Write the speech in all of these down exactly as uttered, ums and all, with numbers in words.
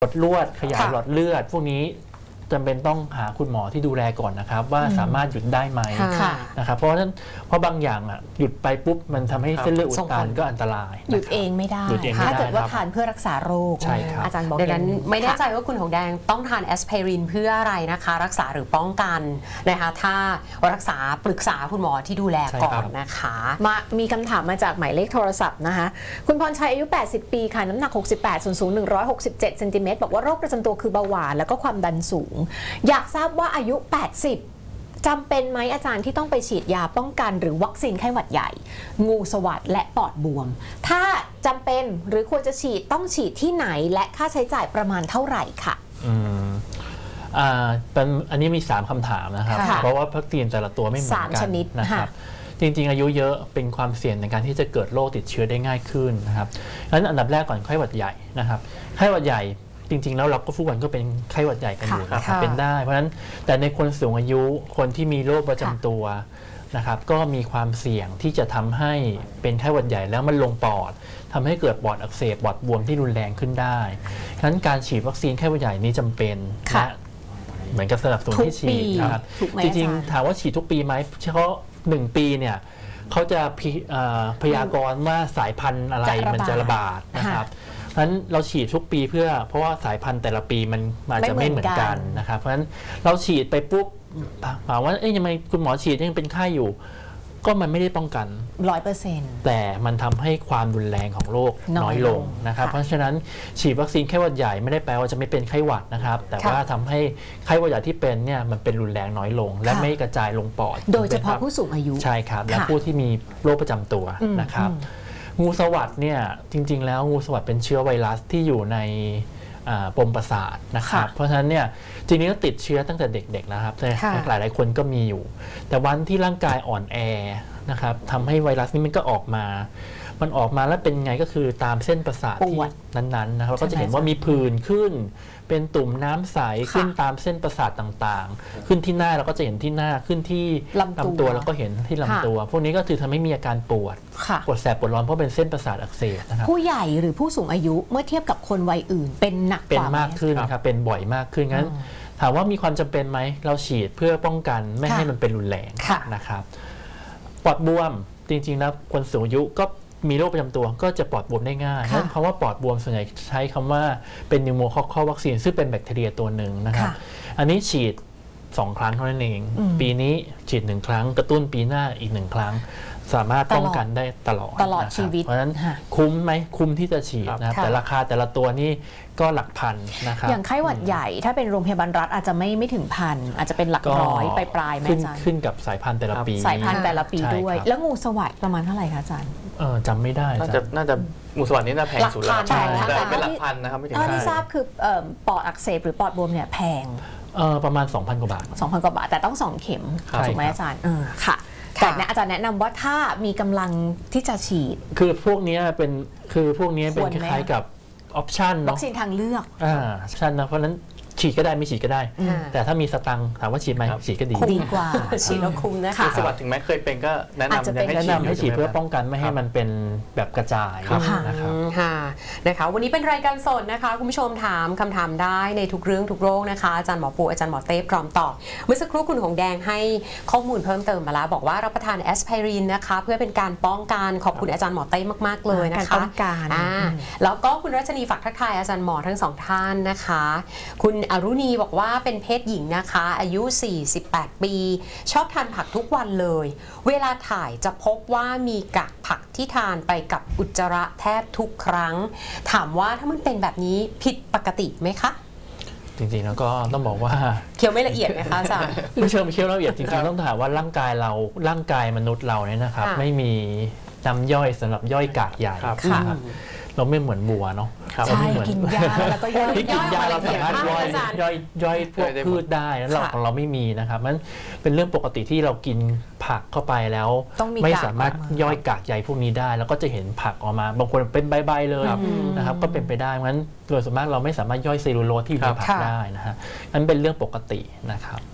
หลอดลวดขยายหลอดเลือดพวกนี้จำเป็นต้องหาคุณหมอที่ดูแลก่อนนะครับว่าสามารถหยุดได้ไหมนะครับเพราะฉะนั้นเพราะบางอย่างอ่ะหยุดไปปุ๊บมันทำให้เส้นเลือดอุดตันก็อันตรายหยุดเองไม่ได้ถ้าเกิดว่าทานเพื่อรักษาโรคอาจารย์บอกดังนั้นไม่แน่ใจว่าคุณหงแดงต้องทานแอสไพรินเพื่ออะไรนะคะรักษาหรือป้องกันนะคะถ้ารักษาปรึกษาคุณหมอที่ดูแลก่อนนะคะมามีคำถามมาจากหมายเลขโทรศัพท์นะคะคุณพรชัยอายุแปดสิบปีค่ะน้ำหนักหกสิบแปดส่วนสูงหนึ่งร้อยหกสิบเจ็ดเซนติเมตรบอกว่าโรคประจำตัวคือเบาหวานแล้วก็ความดันสูงอยากทราบว่าอายุแปดสิบจำเป็นไหมอาจารย์ที่ต้องไปฉีดยาป้องกันหรือวัคซีนไข้หวัดใหญ่งูสวัสดและปอดบวมถ้าจำเป็นหรือควรจะฉีดต้องฉีดที่ไหนและค่าใช้จ่ายประมาณเท่าไหร่ค่ะอืมอ่าเป็นอันนี้มีสามคำถามนะครับเพราะว่าวัคซีนแต่ละตัวไม่เหมือนกันนะครับจริงๆอายุเยอะเป็นความเสี่ยงในการที่จะเกิดโรคติดเชื้อได้ง่ายขึ้นนะครับดังนั้นอันดับแรกก่อนไข้หวัดใหญ่นะครับไข้หวัดใหญ่จริงๆแล้วเราก็ทุกวันก็เป็นไข้หวัดใหญ่กันอยู่นะครับเป็นได้เพราะฉะนั้นแต่ในคนสูงอายุคนที่มีโรคประจำตัวนะครับก็มีความเสี่ยงที่จะทำให้เป็นไข้หวัดใหญ่แล้วมันลงปอดทำให้เกิดปอดอักเสบปอดบวมที่รุนแรงขึ้นได้ฉะนั้นการฉีดวัคซีนไข้หวัดใหญ่นี้จำเป็นและเหมือนกับสนับสนุนให้ฉีดนะครับจริงๆถามว่าฉีดทุกปีไหมเฉพาะหนึ่งปีเนี่ยเขาจะพยากรณ์ว่าสายพันธุ์อะไรมันจะระบาดนะครับเพราะฉะนั้นเราฉีดทุกปีเพื่อเพราะว่าสายพันธุ์แต่ละปีมันอาจจะไม่เหมือนกันนะครับเพราะฉะนั้นเราฉีดไปปุ๊บถามว่าเอ๊ะยังไงคุณหมอฉีดยังเป็นไข้อยู่ก็มันไม่ได้ป้องกันร้อยเปอร์เซ็นต์แต่มันทำให้ความรุนแรงของโรคน้อยลงนะครับเพราะฉะนั้นฉีดวัคซีนไข้หวัดใหญ่ไม่ได้แปลว่าจะไม่เป็นไข้หวัดนะครับแต่ว่าทำให้ไข้หวัดใหญ่ที่เป็นเนี่ยมันเป็นรุนแรงน้อยลงและไม่กระจายลงปอดโดยเฉพาะผู้สูงอายุใช่ครับและผู้ที่มีโรคประจำตัวนะครับงูสวัสด์เนี่ยจริงๆแล้วงูสวัสด์เป็นเชื้อไวรัสที่อยู่ในปมประสาทนะครับเพราะฉะนั้นเนี่ยจริงๆก็ติดเชื้อตั้งแต่เด็กๆนะครับแต่หลายๆคนก็มีอยู่แต่วันที่ร่างกายอ่อนแอนะครับทำให้ไวรัสนี้มันก็ออกมามันออกมาแล้วเป็นไงก็คือตามเส้นประสาทที่นั้นๆนะครับก็จะเห็นว่ามีผื่นขึ้นเป็นตุ่มน้ำใสขึ้นตามเส้นประสาทต่างๆขึ้นที่หน้าเราก็จะเห็นที่หน้าขึ้นที่ลำตัวแล้วก็เห็นที่ลำตัวพวกนี้ก็คือทำให้มีอาการปวดปวดแสบปวดร้อนเพราะเป็นเส้นประสาทอักเสบนะครับผู้ใหญ่หรือผู้สูงอายุเมื่อเทียบกับคนวัยอื่นเป็นหนักกว่าเป็นมากขึ้นครับเป็นบ่อยมากขึ้นงั้นถามว่ามีความจำเป็นไหมเราฉีดเพื่อป้องกันไม่ให้มันเป็นรุนแรงนะครับปอดบวมจริงๆแล้วคนสูงอายุก็มีโรคประจำตัวก็จะปอดบวมได้ง่ายเพราะว่าปอดบวมส่วนใหญ่ใช้คำว่าเป็นนิวโมคอคอลวัคซีนซึ่งเป็นแบคทีเรียตัวหนึ่งนะครับอันนี้ฉีดสองครั้งเท่านั้นเองปีนี้ฉีดหนึ่งครั้งกระตุ้นปีหน้าอีกหนึ่งครั้งสามารถป้องกันได้ตลอดตลอดชีวิตเพราะฉะนั้นคุ้มไหมคุ้มที่จะฉีดนะแต่ราคาแต่ละตัวนี่ก็หลักพันนะครับอย่างไข้หวัดใหญ่ถ้าเป็นโรงพยาบาลรัฐอาจจะไม่ไม่ถึงพันอาจจะเป็นหลักร้อยปลายปลายไหมอาจารย์ขึ้นกับสายพันธุ์แต่ละปีสายพันธุ์แต่ละปีด้วยแล้วงูสวัสด์ประมาณเท่าไหร่คะอาจารย์เออจำไม่ได้น่าจะน่าจะงูสวัสด์นี่น่าแพงสุดแล้วแต่เป็นหลักพันนะครับไม่ถึงที่ทราบคือปอดอักเสบหรือปอดบวมเนี่ยแพงเออประมาณ สองพัน กว่าบาทสองพัน กว่าบาทแต่ต้องสองเข็มถูกไหมอาจารย์เออค่ะแต่อาจารย์แนะนำว่าถ้ามีกำลังที่จะฉีดคือพวกนี้เป็นคือพวกนี้เป็นคล้ายๆกับออปชั่นวัคซีนทางเลือกอ่าออปชั่นนะเพราะนั้นฉีดก็ได้ไม่ฉีดก็ได้แต่ถ้ามีสตังค์ถามว่าฉีดไหมฉีดก็ดีดีกว่าฉีดแล้วคุ้มนะคะสวัสดิ์ถึงแม้เคยเป็นก็แนะนำแนะนำให้ฉีดเพื่อป้องกันไม่ให้มันเป็นแบบกระจายนะครับค่ะนะคะวันนี้เป็นรายการสดนะคะคุณผู้ชมถามคำถามได้ในทุกเรื่องทุกโรคนะคะอาจารย์หมอปูอาจารย์หมอเต้พร้อมตอบเมื่อสักครู่คุณหงแดงให้ข้อมูลเพิ่มเติมมาแล้วบอกว่ารับประทานแอสไพรินนะคะเพื่อเป็นการป้องกันขอบคุณอาจารย์หมอเต้มากๆเลยนะคะป้องกันแล้วก็คุณรัชนีฝากทักทายอาจารย์หมอทั้งสองท่านนะคะคุณอรุณีบอกว่าเป็นเพศหญิงนะคะอายุสี่สิบแปดปีชอบทานผักทุกวันเลยเวลาถ่ายจะพบว่ามีกากผักที่ทานไปกับอุจจาระแทบทุกครั้งถามว่าถ้ามันเป็นแบบนี้ผิดปกติไหมคะจริงๆแล้วก็ต้องบอกว่าเคี้ยวไม่ละเอียดไหมคะอาจารย์ไม่เชิงเคี้ยวละเอียดจริงๆต้องถามว่าร่างกายเราร่างกายมนุษย์เราเนี่ยนะครับไม่มีน้ำย่อยสำหรับย่อยกากใหญ่ครับเราไม่เหมือนบัวเนาะใช่กินยาแล้วก็ย่อยที่กินยาเราสามารถย่อยย่อยย่อยพวกพืชได้แล้วเราของเราไม่มีนะครับมันเป็นเรื่องปกติที่เรากินผักเข้าไปแล้วไม่สามารถย่อยกากใยพวกนี้ได้แล้วก็จะเห็นผักออกมาบางคนเป็นใบๆเลยนะครับก็เป็นไปได้งั้นโดยส่วนมากเราไม่สามารถย่อยเซลลูโลสที่อยู่ในผักได้นะฮะนั่นเป็นเรื่องปกตินะครับ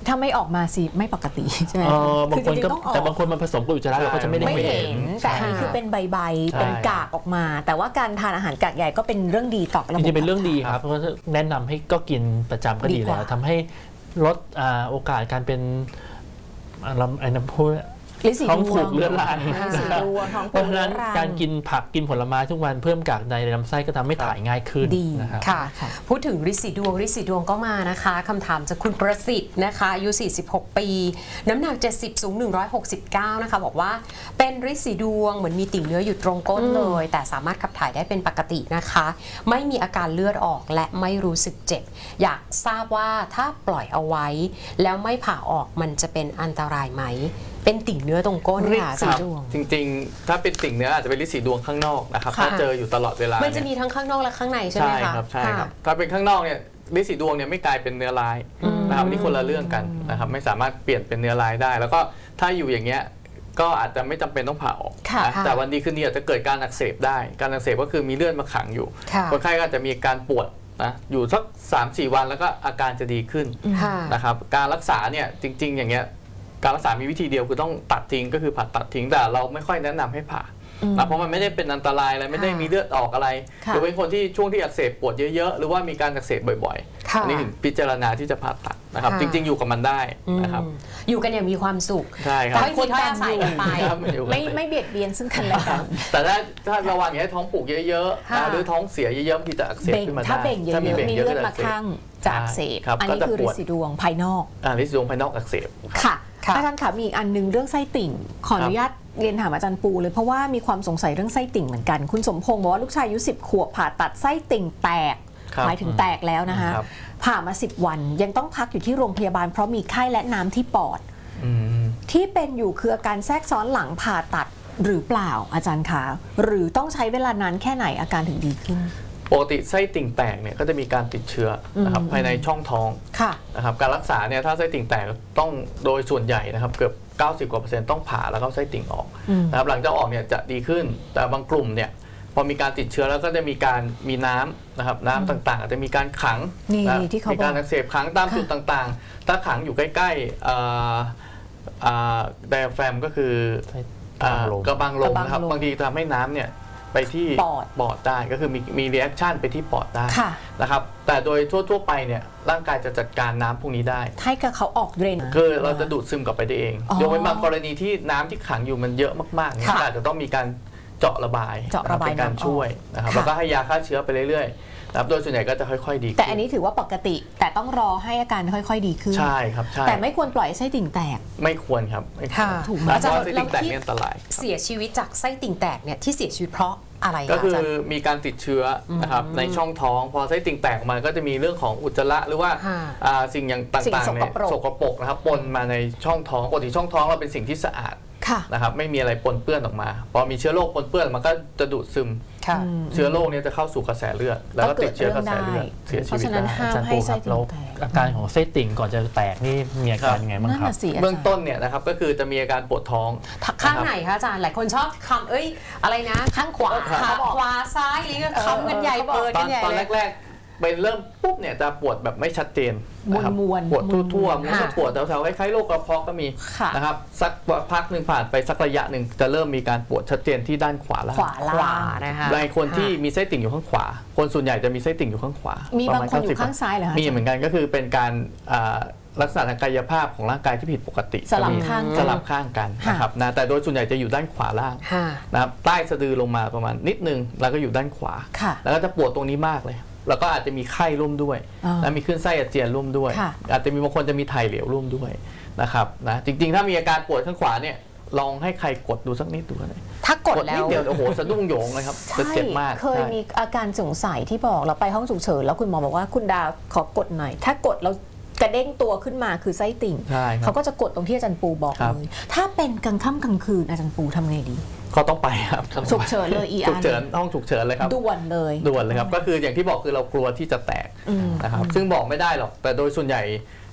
ถ้าไม่ออกมาสิไม่ปกติใช่ไหมเออบางคนก็ออแต่บางคนมันผสมกับอุจจาระเราก็จะไม่ได้ไม่เห็เห็นนแต่อันนี้คือเป็นใบๆใช่เป็นกากออกมา แต่ว่าการทานอาหารกากใหญ่ก็เป็นเรื่องดีต่อระบบจริงๆเป็นเรื่องดีครับเพราะแนะนำให้ก็กินประจำก็ดีแล้วทำให้ลดอ่าโอกาสการเป็นอะไรไอ้น้ำพุลิ้นสีท้องดผูวกงเลือดลางลิ้นสีดวงท้องเพผูราะกฉะเลือนั้นดลางการกินผักกินผลไม้ทุกวันเพิ่มกากใยในลำไส้ก็ทำให้ถ่ายง่ายขึ้นดีนะครับค่ะ พูดถึงฤทธิ์สีดวงฤทธิ์สีดวงก็มานะคะคำถามจากคุณประสิทธิ์นะคะอายุสี่สิบหกปี น้ำหนักเจ็ดสิบสูงหนึ่งร้อยหกสิบเก้านะคะบอกว่าเป็นฤทธิ์สีดวงเหมือนมีติ่งเนื้ออยู่ตรงก้นเลย แต่สามารถขับถ่ายได้เป็นปกตินะคะ ไม่มีอาการเลือดออกและไม่รู้สึกเจ็บ อยากทราบว่าถ้าปล่อยเอาไว้ แล้วไม่ผ่าออกมันจะเป็นอันตรายไหมเป็นติ่งเนื้อตรงก้นค่ะสีครับดวงจริงๆ ถ้าเป็นติ่งเนื้ออาจจะเป็นฤทธิ์สีดวงข้างนอกนะครับค่ะถ้าเจออยู่ตลอดเวลามันจะเนี่ยมีทั้งข้างนอกและข้างในใช่ไหมใช่คะครับใช่ครับะถ้าเป็นข้างนอกเนี่ยฤทธิ์สีดวงเนี่ยไม่กลายเป็นเนื้อร้ายนะครับนี่คนละเรื่องกันนะครับไม่สามารถเปลี่ยนเป็นเนื้อร้ายได้ แล้วก็ถ้าอยู่อย่างเงี้ยก็อาจจะไม่จำเป็นต้องผ่าออกค่ะนะค่ะแต่วันดีคืนดีอาจจะเกิดการอักเสบได้การอักเสบก็คือมีเลือดมาขังอยู่ค่ะคนไข้ก็อาจจะมีการปวดนะอยู่สัก สามสี่ วันแล้วก็อาการจะดีขึ้นค่ะนะครับการรักษาเนี่ยจริง ๆ อย่างเงี้ยการรักษามีวิธีเดียวคือต้องตัดทิ้งก็คือผ่าตัดทิ้งแต่เราไม่ค่อยแนะนำให้ผ่านะเพราะมันไม่ได้เป็นอันตรายอะไรไม่ได้มีเลือดออกอะไรค่ะหรือเป็นคนที่ช่วงที่อักเสบปวดเยอะๆหรือว่ามีการอักเสบบ่อยๆค่ะอันนี้ถึงพิจารณาที่จะผ่าตัดนะครับค่ะจริง ๆ อยู่กับมันได้นะครับอืมอยู่กันอย่างมีความสุขใช่คแต่รับไม่มีถ้อยอาศัยกันไปครับอยู่กันไม่ไม่เบียดเบียนซึ่งกันและกันแต่ถ้าถ้าระวังอย่าให้ท้องผูกเยอะๆค่ะนะหรือท้องเสียเยอะๆบางทีจะอักเสบเบ่งขึ้นมาได้ถ้าเบ่งเยอะถ้าๆเบ่งมีเยอะเลือดก็มาจะข้างจากอักเสบครับอันนี้ก็จะคือปฤวทดธิ์สีดวงภายนอกอ่าฤทธิ์สีดวงภายนอกอักเสบครับค่ะค่ะอาจารย์ค่ะมีอีกอันหนึงเรื่องไส้ติ่ง ขออนุญาตเรียนถามอาจารย์ปูเลยเพราะว่ามีความสงสัยเรื่องไส้ติ่งเหมือนกัน คุณสมพงศ์บอกว่าลูกชายอายุสิบขวบผ่าตัดไส้ติ่งแตกครับหมายถึงแตกแล้วนะคะครับผ่ามาสิบวันยังต้องพักอยู่ที่โรงพยาบาลเพราะมีไข้และน้ำที่ปอดอืมที่เป็นอยู่คืออาการแทรกซ้อนหลังผ่าตัดหรือเปล่าอาจารย์คะหรือต้องใช้เวลานานแค่ไหนอาการถึงดีขึ้นปกติไส้ติ่งแตกเนี่ยก็จะมีการติดเชื้อนะครับอืมภายในช่องท้องค่ะนะครับการรักษาเนี่ยถ้าไส้ติ่งแตกต้องโดยส่วนใหญ่นะครับเกือบเก้าสิบกว่าเปอร์เซ็นต์ต้องผ่าแล้วก็ไส้ติ่งออกอืมนะครับหลังจากออกเนี่ยจะดีขึ้น แต่บางกลุ่มเนี่ยพอมีการติดเชื้อแล้วก็จะมีการมีน้ำนะครับน้ำต่างๆอาจจะมีการขังนี่นะที่เขามีการบอกอักเสบขังตามค่ะจุดต่างๆ ถ้าขังอยู่ใกล้ๆเอ่อเอ่อไดอะแฟรมก็คือกระบังลมกระบังลมกระบังลมนะครับบางทีทำให้น้ำเนี่ยไปที่ปอดปอดได้ก็คือมีมีรีแอคชั่นไปที่ปอดได้ค่ะนะครับแต่โดยทั่วๆไปเนี่ยร่างกายจะจัดการน้ำพวกนี้ได้ให้กับเขาออกเดรนคือเราจะดูดซึมกลับไปได้เองอ๋อยกเว้นบางกรณีที่น้ำที่ขังอยู่มันเยอะมากๆเนี่ยค่ะก็อาจจะต้องมีการเจาะระบายเจาะระบายเป็นการน้ำออกช่วยนะครับค่ะแล้วก็ให้ยาฆ่าเชื้อไปเรื่อยๆนะครับโดยส่วนใหญ่ก็จะค่อยๆดีขึ้แต่อันนี้ถือว่าปกติ แต่ต้องรอให้อาการค่อยๆดีขึ้นใช่ครับใช่แต่ไม่ควรปล่อยให้ไส้ติ่งแตกไม่ควรครับไม่ควรค่ะถูกไหมเพราะว่าไส้ติ่งแตกเนี่ยอันตรายเสียชีวิตจากไส้ติ่งแตกเนี่ยที่เสียชีวิตเพราะอะไรคะก็คืออาจารย์มีการติดเชื้อนะครับในช่องท้อง พอไส้ติ่งแตกออกมาก็จะมีเรื่องของอุจจาระหรือว่าค่ะอ่าสิ่งอย่างต่างๆสิ่งสกเนี่ยปรกสกปรกนะครับปนมาในช่องท้องปกติช่องท้องเราเป็นสิ่งที่สะอาดค่ะนะครับไม่มีอะไรปนเปื้อนออกมา พอมีเชื้อโรคปนเปื้อนมันก็จะดูดซึมค่ะเชื้อโรคเนี้จะเข้าสู่กระแสเลือด แล้วก็ติดเชื้อกระแสเลือดเสียเพชีราะวิตฉะนั้นได้ห้ามอาจารย์ให้ปูคไส้รับติ่แล้วงแตกอาการของไส้ติ่งก่อนจะแตกนี่มีอาการยังไงบ้างนั่นครับน่ะสิอาจารย์เบื้องต้นเนี่ยนะครับก็คือจะมีอาการปวดท้องข้างไหนคะอาจารย์หลายคนชอบคำเอ้ยอะไรนะข้างขวาขาเขาบอกขวาซ้ายอะไรเงี้ยคำกันใหญ่เออเปิดตกัอนนใหญ่ตอนเลยแรกๆไปเริ่มปุ๊บเนี่ยจะปวดแบบไม่ชัดเจนนะครับมวนๆปวดทั่วๆมวนๆมันก็ปวดแถวๆคล้ายๆโรคกระเพาะก็มีค่ะนะครับสักพักหนึ่งผ่านไปสักระยะหนึ่งจะเริ่มมีการปวดชัดเจนที่ด้านขวาล่างขวาขวาล่างนะคะในคนที่มีไส้ติ่งอยู่ข้างขวา คนส่วนใหญ่จะมีไส้ติ่งอยู่ข้างขวามีประบางณคนอยู่เก้สิบข้างซ้ายเหรอคะมีเหมือนกันก็คือเป็นการอ่าลักษณะทางกายภาพของร่างกายที่ผิดปกติสลับก็มีข้างสลับข้างกันค่ะนะครับนะแต่โดยส่วนใหญ่จะอยู่ด้านขวาล่างค่ะนะครับใต้สะดือลงมาประมาณนิดนึงแล้วก็อยู่ด้านขวาค่ะแล้วก็จะปวดตรงนี้มากเลย แล้วก็อาจจะมีไข้ร่วมด้วยอ่าและมีขึ้นไส้อาเจียนร่วมด้วยค่ะอาจจะมีบางคนจะมีถ่ายเหลวร่วมด้วยนะครับนะจริงๆ ถ้ามีอาการปวดข้างขวาเนี่ยลองให้ใครกดดูสักนิดดูเลยถ้ากดแล้นิดวเดียวโอ้โหสะดุ้งโหยงเลยครับจะเจ็บมากเคยใช่มีอาการสงสัยที่บอกเราไปห้องฉุกเฉินแล้วคุณหมอบอกว่าคุณดาวขอกดหน่อย ถ้ากดแล้วกระเด้งตัวขึ้นมาคือไส้ติ่งใช่ครับเขาก็จะกดตรงที่อาจารย์ปูบอกครับเลยถ้าเป็นกลางค่ำกลางคืนอาจารย์ปูทำไงดีก็ต้องไปครับฉุกเฉินเลย อี อาร์ฉุกเฉินห้องฉุกเฉินเลยครับด่วนเลยด่วนเลยครับก็คืออย่างที่บอกคือเรากลัวที่จะแตกอืมนะครับซึ่งบอกไม่ได้หรอกแต่โดยส่วนใหญ่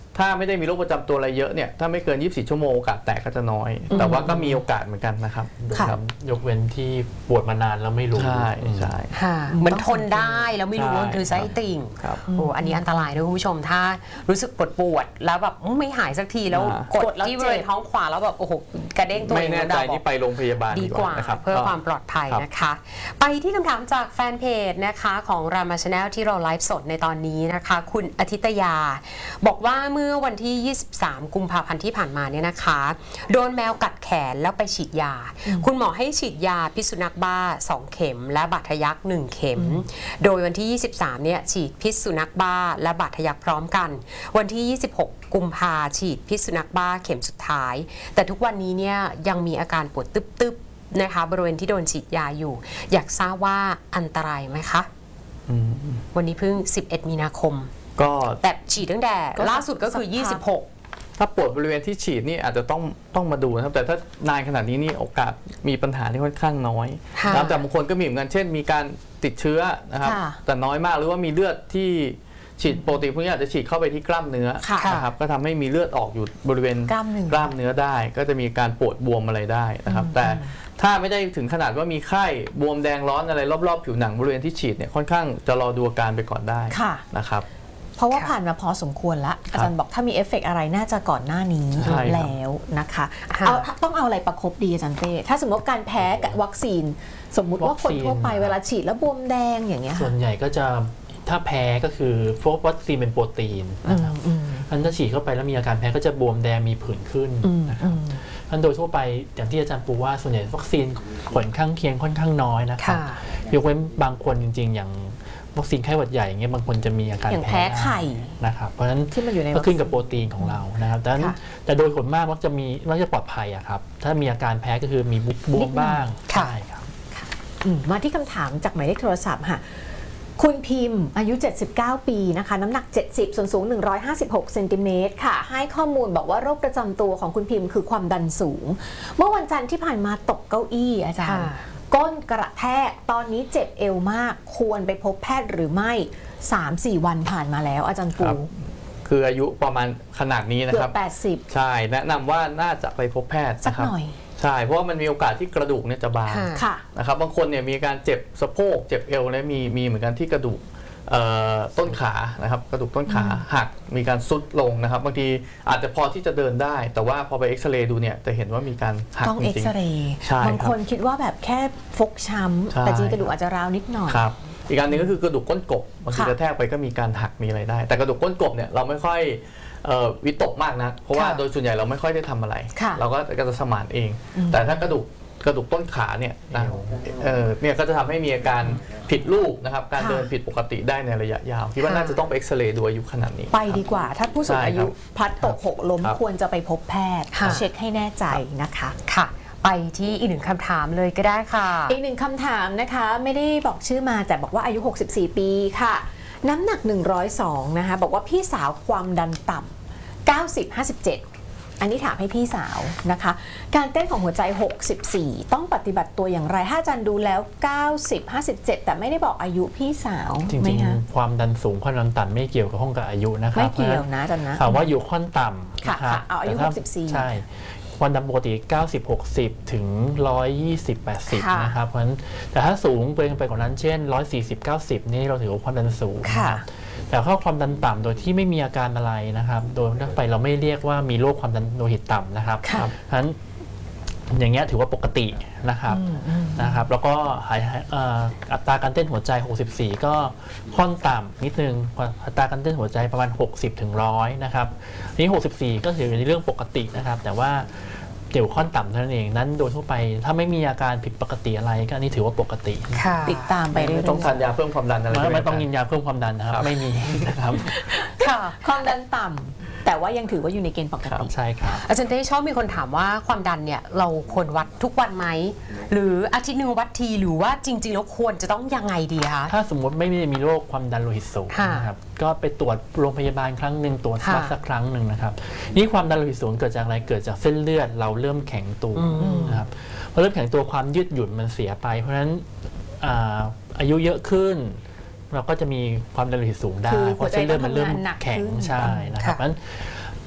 ถ้าไม่ได้มีโรคประจำตัวอะไรเยอะเนี่ยถ้าไม่เกินยี่สิบสี่ชั่วโมงโอกาสแตกก็จะน้อย แต่ว่าก็มีโอกาสเหมือนกันนะครับครับยกเว้นที่ปวดมานานแล้วไม่รู้ใช่ใช่เหมือนทนได้แล้วไม่รู้ว่าคือไส้ติ่งโอ้อันนี้อันตรายด้วยคุณผู้ชมถ้ารู้สึกปวดปวดแล้วแบบไม่หายสักทีแล้วกดที่บริเวณท้องขวาแล้วแบบโอ้โหกระเด้งตัวเองไม่แน่ใจนี่ไปโรงพยาบาลดีกว่าเพื่อความปลอดภัยนะคะไปที่คำถามจากแฟนเพจนะคะของรามาชาแนลที่เราไลฟ์สดในตอนนี้นะคะคุณอาทิตยาบอกว่าเมื่อวันที่ยี่สิบสามกุมภาพันธ์ที่ผ่านมาเนี่ยนะคะโดนแมวกัดแขนแล้วไปฉีดยาคุณหมอให้ฉีดยาพิษสุนัขบ้าสองเข็มและบาดทะยักหนึ่งเข็มโดยวันที่ยี่สิบสามเนี่ยฉีดพิษสุนัขบ้าและบาดทะยักพร้อมกันวันที่ยี่สิบหกกุมภาฉีดพิษสุนัขบ้าเข็มสุดท้ายแต่ทุกวันนี้เนี่ยยังมีอาการปวดตึ๊บๆนะคะบริเวณที่โดนฉีดยาอยู่อยากทราบว่าอันตรายไหมคะวันนี้เพิ่งสิบเอ็ดมีนาคมก็แต่ฉีดตั้งแต่ล่าสุดก็คือยี่สิบหกถ้าปวดบริเวณที่ฉีดนี่อาจจะต้องต้องมาดูนะครับแต่ถ้านานขนาดนี้นี่โอกาสมีปัญหาที่ค่อนข้างน้อยนะแต่บางคนก็มีเหมือนกันเช่นมีการติดเชื้อนะครับแต่น้อยมากหรือว่ามีเลือดที่ฉีดปกติพวกนี้อาจจะฉีดเข้าไปที่กล้ามเนื้อนะครับก็ทำให้มีเลือดออกอยู่บริเวณกล้ามเนื้อได้ก็จะมีการปวดบวมอะไรได้นะครับแต่ถ้าไม่ได้ถึงขนาดว่ามีไข้บวมแดงร้อนอะไรรอบๆผิวหนังบริเวณที่ฉีดเนี่ยค่อนข้างจะรอดูอาการไปก่อนได้นะครับเพราะว่าผ่านมาพอสมควรแล้วอาจารย์บอกถ้ามีเอฟเฟกต์อะไรน่าจะก่อนหน้านี้แล้วนะคะเอาต้องเอาอะไรประคบดีอาจารย์เต้ถ้าสมมติการแพ้กับวัคซีนสมมุติว่าคนทั่วไปเวลาฉีดแล้วบวมแดงอย่างเงี้ยส่วนใหญ่ก็จะถ้าแพ้ก็คือพวกวัคซีนเป็นโปรตีนนะครับอันถ้าฉีดเข้าไปแล้วมีอาการแพ้ก็จะบวมแดงมีผื่นขึ้นนะครับอันโดยทั่วไปอย่างที่อาจารย์ปูว่าส่วนใหญ่วัคซีนผลข้างเคียงค่อนข้างน้อยนะครับยกเว้นบางคนจริงๆอย่างวัคซีนไข้หวัดใหญ่เงี้ยบางคนจะมีอาการแพ้ไข่นะครับเพราะฉะนั้นก็ขึ้นกับโปรตีนของเรานะครับแต่แต่โดยผลมากมักจะมีมักจะปลอดภัยอะครับถ้ามีอาการแพ้ก็คือมีบวมบ้างใช่ครับมาที่คำถามจากหมายเลขโทรศัพท์ค่ะคุณพิมพ์อายุเจ็ดสิบเก้าปีนะคะน้ำหนักเจ็ดสิบส่วนสูงหนึ่งร้อยห้าสิบหกเซนติเมตรค่ะให้ข้อมูลบอกว่าโรคประจำตัวของคุณพิมพ์คือความดันสูงเมื่อวันจันทร์ที่ผ่านมาตกเก้าอี้อาจารย์ก้นกระแทกตอนนี้เจ็บเอวมากควรไปพบแพทย์หรือไม่ สามสี่ วันผ่านมาแล้วอาจารย์ปูคืออายุประมาณขนาดนี้นะครับเกือบแปดสิบใช่แนะนำว่าน่าจะไปพบแพทย์สักหน่อยใช่เพราะว่ามันมีโอกาสที่กระดูกเนี่ยจะบางนะครับบางคนเนี่ยมีการเจ็บสะโพกเจ็บเอวและมีมีเหมือนกันที่กระดูกต้นขานะครับกระดูกต้นขาหักมีการซุดลงนะครับบางทีอาจจะพอที่จะเดินได้แต่ว่าพอไปเอ็กซเรย์ดูเนี่ยจะเห็นว่ามีการหักต้องเอ็กซเรย์บางคนคิดว่าแบบแค่ฟกช้ำแต่จริงกระดูกอาจจะร้าวนิดหน่อยครับอีกการหนึ่งก็คือกระดูกก้นกบบางทีกระแทกไปก็มีการหักมีอะไรได้แต่กระดูกก้นกบเนี่ยเราไม่ค่อยวิตกมากนะเพราะว่าโดยส่วนใหญ่เราไม่ค่อยได้ทำอะไรเราก็จะสมานเองแต่ถ้ากระดูกกระดูกต้นขาเนี่ยนะเออเนี่ยก็จะทำให้มีอาการผิดรูปนะครับการเดินผิดปกติได้ในระยะยาวคิดว่าน่าจะต้องไปเอ็กซเรย์ดูอายุขนาดนี้ไปดีกว่าถ้าผู้สูงอายุพลัดตกหกล้มควรจะไปพบแพทย์เช็คให้แน่ใจนะคะค่ะไปที่อีกหนึ่งคำถามเลยก็ได้ค่ะอีกหนึ่งคำถามนะคะไม่ได้บอกชื่อมาแต่บอกว่าอายุหกสิบสี่ปีค่ะน้ำหนักหนึ่งร้อยสองนะคะบอกว่าพี่สาวความดันต่ำเก้าสิบ ห้าสิบเจ็ดอันนี้ถามให้พี่สาวนะคะการเต้นของหัวใจหกสิบสี่ต้องปฏิบัติตัวอย่างไรถ้าอาจารย์ดูแล้วเก้าสิบ ห้าสิบเจ็ดแต่ไม่ได้บอกอายุพี่สาวจริงๆความดันสูงความดันต่ำไม่เกี่ยวกับห้องกับอายุนะครับไม่เกี่ยวนะอาจารย์นะถามว่าอยู่ค่อนต่ำค่ะเอาอายุหกสิบสี่ใช่ความดันปกติเก้าสิบ หกสิบถึงหนึ่งร้อยยี่สิบ แปดสิบนะครับเพราะฉะนั้นแต่ถ้าสูงเกินไปกว่านั้นเช่นหนึ่งร้อยสี่สิบ เก้าสิบนี่เราถือว่าความดันสูงแต่ถ้าความดันต่ำโดยที่ไม่มีอาการอะไรนะครับโดยทั่วไปเราไม่เรียกว่ามีโรคความดันโลหิตต่ำนะครับเพราะฉะนั้นอย่างเงี้ยถือว่าปกตินะครับนะครับแล้วก็อัตราการเต้นหัวใจหกสิบสี่ก็ค่อนต่ำนิดนึงอัตราการเต้นหัวใจประมาณหกสิบถึงหนึ่งร้อยนะครับนี่หกสิบสี่ก็ถือเป็นเรื่องปกตินะครับแต่ว่าเกี่ยวค่อนต่ำเท่านั้นเองนั้นโดยทั่วไปถ้าไม่มีอาการผิดปกติอะไรก็อันนี้ถือว่าปกติติดตามไปเรื่อยๆต้องทานยาเพิ่มความดันอะไรไม่ต้องกินยาเพิ่มความดันนะครับไม่มีนะครับค่ะความดันต่ำแต่ว่ายังถือว่าอยู่ในเกณฑ์ปกติใช่ครับอาจารย์เต้ชอบมีคนถามว่าความดันเนี่ยเราควรวัดทุกวันไหมหรืออาทิตย์นึงวัดทีหรือว่าจริงๆแล้วควรจะต้องยังไงดีคะถ้าสมมติไม่ได้มีโรคความดันโลหิตสูงนะครับก็ไปตรวจโรงพยาบาลครั้งหนึ่งตรวจสักครั้งหนึ่งนะครับนี่ความดันโลหิตสูงเกิดจากอะไรเกิดจากเส้นเลือดเราเริ่มแข็งตัวนะครับพอเริ่มแข็งตัวความยืดหยุ่นมันเสียไปเพราะฉะนั้นอายุเยอะขึ้นเราก็จะมีความดันโลหิตสูงได้เพราะเส้นเลือดมันเริ่มแข็งใช่นะครับนั้น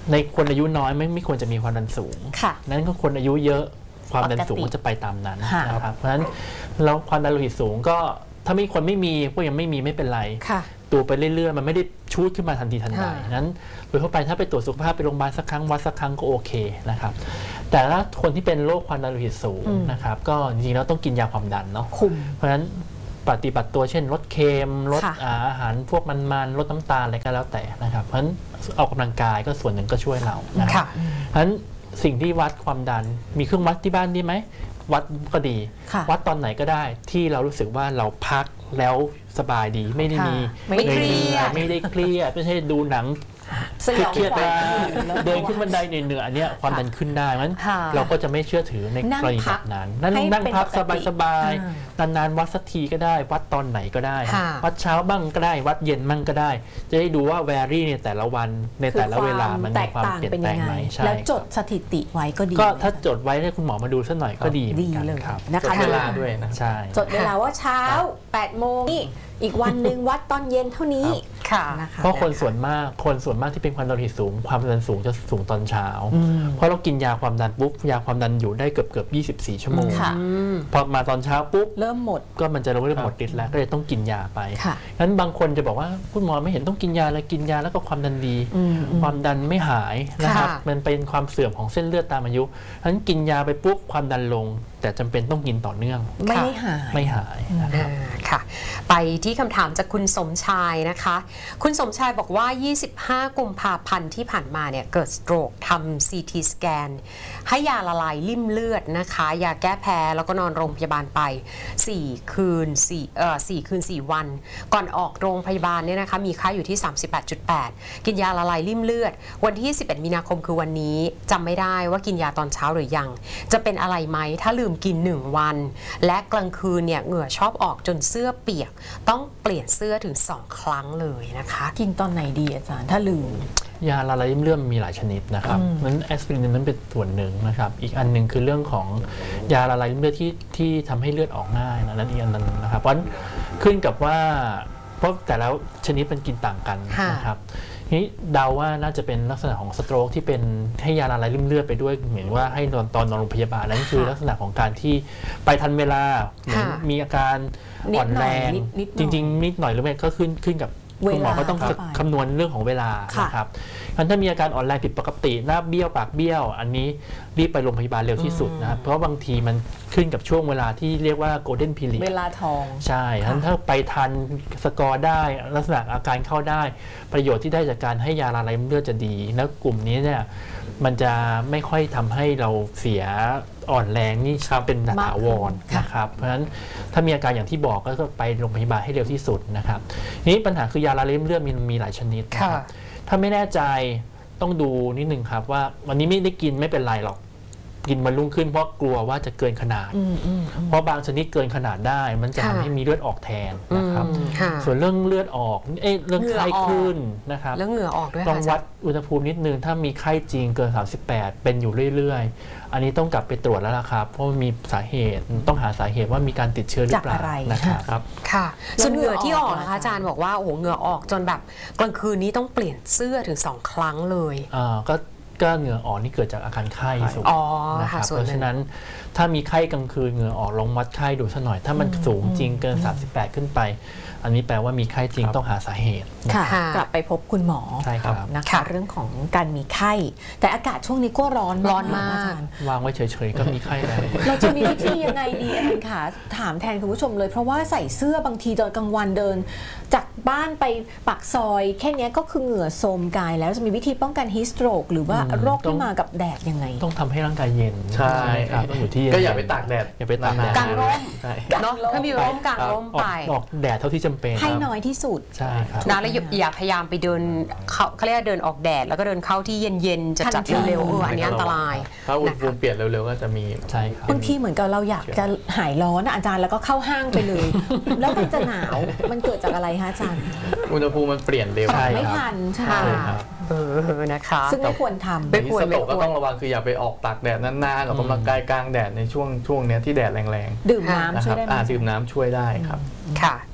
ในคนอายุน้อยไม่ไม่ควรจะมีความดันสูงค่ะนั้นก็คนอายุเยอะความดันสูงปกติก็จะไปตามนั้นค่ะนะครับเพราะฉะนั้นแล้วความดันโลหิตสูงก็ถ้ามีคนไม่มีก็ยังไม่มีไม่เป็นไรค่ะตัวไปเรื่อยๆมันไม่ได้ชูดขึ้นมาทันทีทันใดนั้นโดยทั่วไปถ้าไปตรวจสุขภาพไปโรงพยาบาลสักครั้งวัดสักครั้งก็โอเคนะครับแต่ถ้าคนที่เป็นโรคความดันโลหิตสูงนะครับก็จริงๆแล้วต้องกินยาความดันเนาะคุมเพราะฉะนั้นปฏิบัติตัวเช่นลดเค็มลดค่ะอาหารพวกมันๆลดน้ำตาลอะไรก็แล้วแต่นะครับเพราะฉะนั้นออกกำลังกายก็ส่วนหนึ่งก็ช่วยเรานะครับเพราะฉะนั้นสิ่งที่วัดความดันมีเครื่องวัดที่บ้านดีไหมวัดก็ดีค่ะวัดตอนไหนก็ได้ที่เรารู้สึกว่าเราพักแล้วสบายดีไม่ได้มีไม่เครียดไม่ได้เครียดไม่ใช่ดูหนังสยองเครียดขวัๆญเดินขึ้นบันไดเหนื่อยๆอันเนี้ยความดันขึ้นได้งั้นค่ะเราก็จะไม่เชื่อถือในนั่งกรณีพัแบกบนั้นนั่นให้นั่งเป็นพักปกติสบายอ่าๆนานๆวัดสักทีก็ได้ วัดตอนไหนก็ได้ค่ะวัดเช้าบ้างก็ได้ วัดเย็นบ้างก็ได้ จะได้ดูว่าแวรี่ในแต่ละวันในแต่ละเวลามันแตมีกความต่างเปลี่ยนเป็นแปลยัง งไหมไงใช่แล้วจดสถิติไว้ก็ดีก็ถ้าจดไว้ให้คุณหมอมาดูสักหน่อยก็ดีเหมืดีอนกันเลยครับนะจดคะเวลาด้วยนะใช่จดเวลาว่าเช้าแปดโมงนี่อีกวันหนึ่งวัดตอนเย็นเท่านี้ค่ะนะคะเพราะคนส่วนมากคนส่วนมากที่เป็นความดันโลหิตสูง ความดันสูงจะสูงตอนเช้า เพราะเรากินยาความดันปุ๊บยาความดันอยู่ได้เกือบเกือบยี่สิบสี่ชั่วโมงค่ะพอมาตอนเช้าปุ๊บเริ่มหมดก็มันจะเริ่มหมดฤทธิ์แล้วก็เลยต้องกินยาไปค่ะงั้นบางคนจะบอกว่าคุณหมอไม่เห็นต้องกินยาเลยกินยาแล้วก็ความดันดีอืมอืมความดันไม่หายนะครับค่ะมันเป็นความเสื่อมของเส้นเลือดตามอายุงั้นกินยาไปปุ๊บความดันลง แต่จำเป็นต้องกินต่อเนื่องไม่ได้หายไม่หายนะครับอ่าค่ะ ไปที่คำถามจากคุณสมชายนะคะ คุณสมชายบอกว่า ยี่สิบห้า กุมภาพันธ์ที่ผ่านมาเนี่ยเกิดสโตรกทำ ซี ที สแกน ให้ยาละลายริ่มเลือดนะคะ ยาแก้แพ้แล้วก็นอนโรงพยาบาลไป สี่คืน4เอ่อ4คืน สี่ วัน ก่อนออกโรงพยาบาลเนี่ยนะคะมีค่าอยู่ที่ สามสิบแปดจุดแปด กินยาละลายริ่มเลือด วันที่ สิบเอ็ด มีนาคมคือวันนี้จำไม่ได้ว่ากินยาตอนเช้าหรือยัง จะเป็นอะไรไหมถ้าลืมกินหนึ่งวัน และกลางคืนเนี่ยเหงื่อชอบออกจนเสื้อเปียก ต้องเปลี่ยนเสื้อถึงสองครั้งเลยนะคะกินตอนไหนดีอาจารย์ถ้าลืมยาละลายริ่มเลือดมีหลายชนิดนะครับนั้นแอสไพรินนั้นเป็นส่วนหนึ่งนะครับ อีกอันหนึ่งคือเรื่องของยาละลายริ่มเลือดที่ที่ทำให้เลือดออกง่ายนะนั่นอีกอันนึงนะครับ เพราะฉะนั้นขึ้นกับว่าเพราะแต่แล้วชนิดมันกินต่างกันค่ะนะครับนี่เดาว่าน่าจะเป็นลักษณะของสโตรกที่เป็นให้ยาละลายริ่มเลือดไปด้วยเหมือนว่าให้นอนตอนนอนโรงพยาบาลนั่นคือลักษณะของการที่ไปทันเวลาเหมือนมีอาการอ่อนแรงนิดหน่อยนิดหน่อยจริง ๆ นิดหน่อยหรือไม่ก็ขึ้นขึ้นกับคุณหมอก็ต้องเวลาคำนวณเรื่องของเวลาค่ะนะครับงั้นถ้ามีอาการอ่อนแรงผิดปกติหน้าเบี้ยวปากเบี้ยว อันนี้รีบไปโรงพยาบาลเร็วที่สุดนะครับเพราะบางทีมันขึ้นกับช่วงเวลาที่เรียกว่า golden เว period ลาทองใช่งั้นถ้าไปทันสกอร์ได้ลักษณะอาการเข้าได้ ประโยชน์ที่ได้จากการให้ยาละลายริ่มเลือดจะดี แล้วกลุ่มนี้เนี่ยมันจะไม่ค่อยทำให้เราเสียอ่อนแรงนี่เป็นถาวรนะครับเพราะฉะนั้นถ้ามีอาการอย่างที่บอกก็ไปโรงพยาบาลให้เร็วที่สุดนะครับนี้ปัญหาคือยาละลายริ่มเลือดมีมีหลายชนิดนะครับ ถ้าไม่แน่ใจต้องดูนิดนึงครับว่าวันนี้ไม่ได้กินไม่เป็นไรหรอกกินวันรุ่งขึ้นเพราะกลัวว่าจะเกินขนาด เพราะบางชนิดเกินขนาดได้ มันจะทำให้มีเลือดออกแทนนะครับอืมค่ะส่วนเรื่องเลือดออกเอ้ยเรื่องไข้ขึ้นนะครับแล้วเหงื่อออกด้วยต้องค่ะวัดอุณหภูมินิดนึงถ้ามีไข้จริงเกินสามสิบแปดเป็นอยู่เรื่อยๆ อันนี้ต้องกลับไปตรวจแล้วล่ะครับเพราะมันมีสาเหตุต้องหาสาเหตุว่ามีการติดเชื้อหรือเปล่าจากอะไรนะครับค่ะแล้วส่วนเหงื่อที่ออกเหงื่อออกนะคะอาจารย์บอกว่าโอ้โหเหงื่อออกจนแบบกลางคืนนี้ต้องเปลี่ยนเสื้อถึงสองครั้งเลยอ่าก็ก็เหงื่อออกนี่เกิดจากอาการไข้สูงอ๋อนะคค่ะรับส่วนเพราะหนึ่ฉะงนั้นถ้ามีไข้กลางคืนเหงื่อออกลองวัดไข้ดูสักหน่อย ถ้ามันสูงจริงเกิน สามสิบแปด ขึ้นไป อันนี้แปลว่ามีไข้จริงต้องหาสาเหตุค่ะค่ะกลับไปพบคุณหมอใช่ครับนะคะค่ะเรื่องของการมีไข้ แต่อากาศช่วงนี้ก็ร้อนร้อนมากอาจารย์วางไว้เฉยๆก็มีไข้แล้วเราจะมีวิธียังไงดีอาจารย์คะถามแทนคุณผู้ชมเลยเพราะว่าใส่เสื้อบางทีตอนกลางวันเดิน จากบ้านไปปากซอย แค่นี้ก็คือเหงื่อโทรมกายแล้วจะมีวิธีป้องกันฮีสโตรกหรือว่าอืมโรคต้ที่องมากับแดดยังไงต้องทำให้ร่างกายเย็นใช่ครับต้องอยู่ที่เย็นก็อย่าไปตากแดดอย่าไปตากแดดกางร่มใช่เนาะถ้ามีร่มกางร่มออไปกออกแดดเท่าที่จำเป็นให้น้อยที่สุดใช่ครับนะแล้วอย่าอย่าพยายามไปเดินเขาเขาเรียกว่าเดินออกแดดแล้วก็เดินเข้าที่เย็นๆจัดทัจันดทีเร็วๆเอออันนี้อันตรายถ้าอุณหนะภูคะมิเปลี่ยนเร็วๆก็จะมีใช่ครับบางทีเหมือนกับเราอยากจะหายร้อนอะอาจารย์แล้วก็เข้าห้างไปเลย แล้วมันจะหนาวมันเกิดจากอะไรคะอาจารย์อุณหภูมิมันเปลี่ยนเร็วใช่ไม่ทันใช่ไหมค่ะใช่ครับเออนะคะซึ่งไม่ควรทำไม่ควรที่สโตรกก็ต้องระวังคืออย่าไปออกตากแดดนานๆออกกำลังกายกลางแดดในช่วงช่วงเนี้ยที่แดดแรงดื่มๆน้ำนะคช่วรัยบได้ไหมอ่าดื่มน้ำช่วยได้ครับค่ะ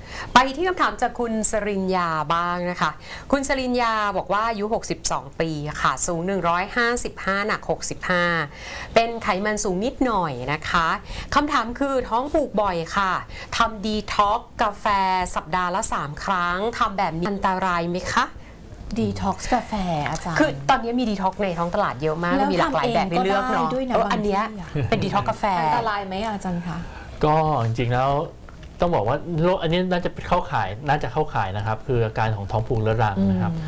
ไปที่คำถามจากคุณสริญญาบ้างนะคะคุณสริญญาบอกว่าอายุหกสิบสองปีค่ะสูงหนึ่งร้อยห้าสิบห้าหนักหกสิบห้าเป็นไขมันสูงนิดหน่อยนะคะคำถามคือท้องผูกบ่อยค่ะทำดีท็อกกาแฟสัปดาห์ละสามครั้งทำแบบนี้อันตรายไหมคะดีท็อกซ์กาแฟอาจารย์คือตอนนี้มีดีท็อกในท้องตลาดเยอะมากมีหลากหลายแบบให้เลือกเนาะอันนี้เป็นดีท็อกกาแฟอันตรายไหมอาจารย์คะก็จริงๆแล้วต้องบอกว่าโรคอันนี้น่าจะเข้าข่ายน่าจะเข้าข่ายนะครับคืออาการของท้องผูกเรื้อรังนะครับ